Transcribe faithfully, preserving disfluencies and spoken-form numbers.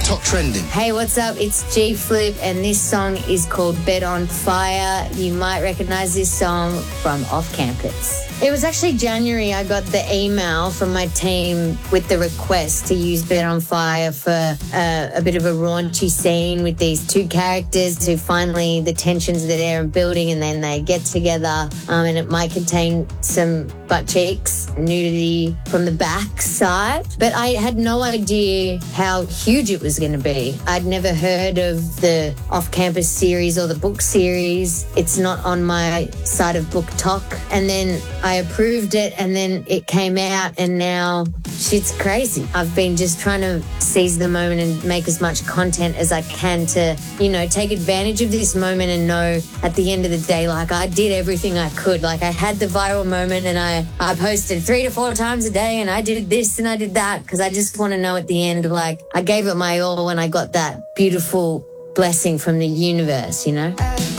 Top Trending. Hey, what's up? It's G Flip, and this song is called Bed on Fire. You might recognize this song from Off Campus. It was actually January I got the email from my team with the request to use Bed on Fire for uh, a bit of a raunchy scene with these two characters who finally, the tensions that they're building, and then they get together, um, and it might contain some butt cheeks, nudity from the back side. But I had no idea how huge it was going to be. I'd never heard of the Off-Campus series or the book series. It's not on my side of Book Talk. And then I approved it, and then it came out, and now shit's crazy. I've been just trying to seize the moment and make as much content as I can to, you know, take advantage of this moment and know at the end of the day, like, I did everything I could. Like, I had the viral moment, and I, I posted three to four times a day, and I did this and I did that, because I just want to know at the end, like, I gave it my all when I got that beautiful blessing from the universe, you know?